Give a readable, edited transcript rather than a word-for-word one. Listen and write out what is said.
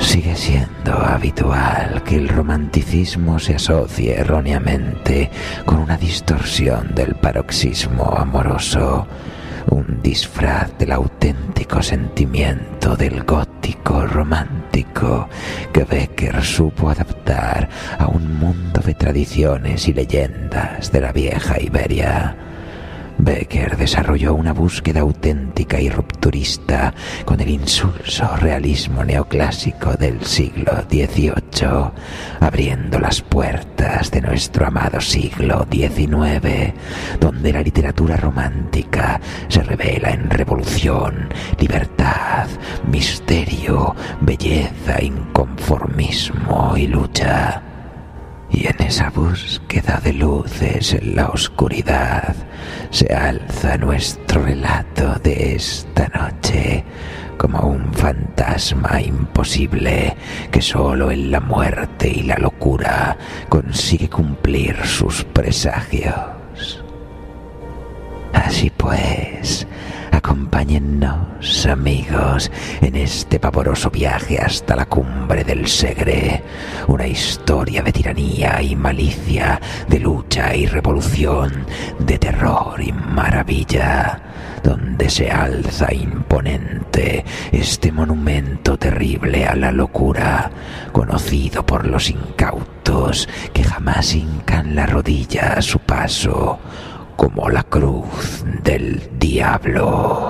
Sigue siendo habitual que el romanticismo se asocie erróneamente con una distorsión del paroxismo amoroso, un disfraz del auténtico sentimiento del gótico romántico que Becker supo adaptar a un mundo de tradiciones y leyendas de la vieja Iberia. Becker desarrolló una búsqueda auténtica y rupturista con el insulso realismo neoclásico del siglo XVIII, abriendo las puertas de nuestro amado siglo XIX, donde la literatura romántica se revela en revolución, libertad, misterio, belleza, inconformismo y lucha. Y en esa búsqueda de luces en la oscuridad se alza nuestro relato de esta noche como un fantasma imposible que solo en la muerte y la locura consigue cumplir sus presagios. Así pues, acompáñennos, amigos, en este pavoroso viaje hasta la cumbre del Segre, una historia de tiranía y malicia, de lucha y revolución, de terror y maravilla, donde se alza imponente este monumento terrible a la locura, conocido por los incautos que jamás hincan la rodilla a su paso, como la cruz del diablo.